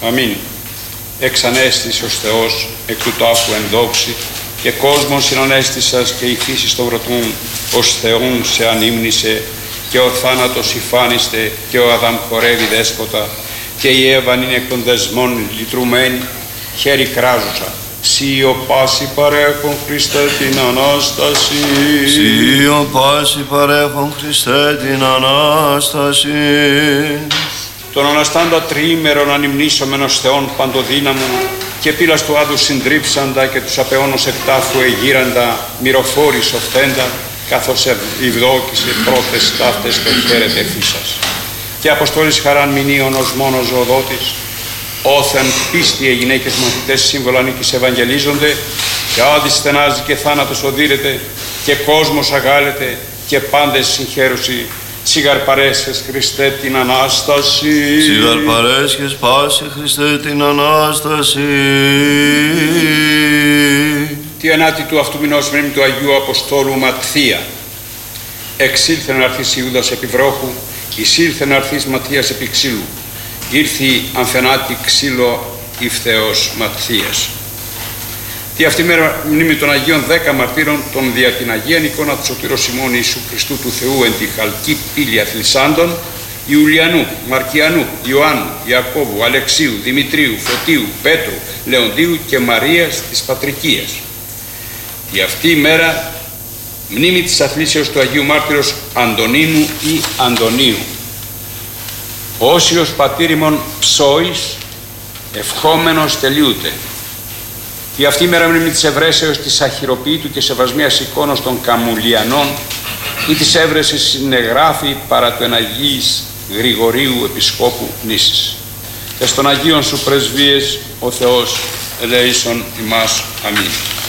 Αμήν. Εξανέστησε ως Θεός εκ του τάφου εν δόξη, και κόσμον συνανέστησας και η φύση των βρωτούν ως Θεόν σε ανήμνησε, και ο θάνατος υφάνιστε, και ο Αδάμ χορεύει δέσποτα, και η Εύαν είναι εκ των δεσμών λυτρουμένη, χέρι κράζουσα. Σύ ο πάση παρέχον Χριστέ την Ανάσταση. Σύ ο πάση παρέχον Χριστέ την Ανάσταση. Τον αναστάντα τριήμερον ανυμνήσομεν ως Θεόν παντοδύναμον, και πύλας του άδου συντρίψαντα και τους απεώνος εκτάφου εγείραντα, μυροφόρης οφθέντα, καθώς ευδόκησε πρώτες ταύτες το χαίρετε φύσας. Και αποστόλης χαράν μηνύων ως μόνος ζωοδότης, όθεν πίστη οι γυναίκες μαθητές σύμβολα νίκης ευαγγελίζονται, και άδης στενάζει και θάνατος οδύρεται, και κόσμος αγάλεται, και πάντες συγχαίρουσι. Σιγαρ παρέσχες Χριστέ την Ανάσταση. Σιγαρ παρέσχες πάση Χριστέ την Ανάσταση. Τη ενάτη του αυτού μηνός μνήμη του Αγίου Αποστόλου Ματθία. Εξήλθεν αρθής Ιούδας επί βρόχου, εισήλθεν αρθής Ματθίας επί ξύλου. Ήρθη ανθενάτη ξύλο ηφθεός Ματθίας. Τη αυτή μέρα μνήμη των Αγίων 10 μαρτύρων των δια την Αγίαν εικόνα του Σωτήρου Σιμών Ιησού Χριστού του Θεού εν τη χαλκή πύλη αθλισάντων, Ιουλιανού, Μαρκιανού, Ιωάννου, Ιακώβου, Αλεξίου, Δημητρίου, Φωτίου, Πέτρου, Λεοντίου και Μαρίας της Πατρικίας. Τη αυτή η μέρα μνήμη της αθλήσεως του Αγίου Μάρτυρος Αντωνίνου ή Αντωνίου. Όσιος πατήριμον ψώης, ευχόμενος τελείουται. Η αυτή η μέρα μνήμη της ευρέσεως της αχυροποίητου και σεβασμίας εικόνος των Καμουλιανών ή της έβρεσης συνεγράφη παρά του εναγίης Γρηγορίου Επισκόπου Νήσης. Και στον Αγίον σου πρεσβείες ο Θεός ελέησον ημάς. Αμήν.